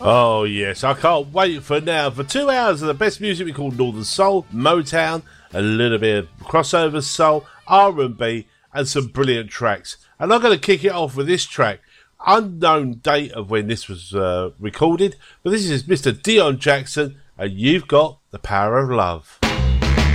Oh yes, I can't wait for 2 hours of the best music we call Northern Soul, Motown, a little bit of crossover soul, R&B, and some brilliant tracks. And I'm going to kick it off with this track. Unknown date of when this was recorded, but this is Mr. Dion Jackson, and You've Got the Power of Love.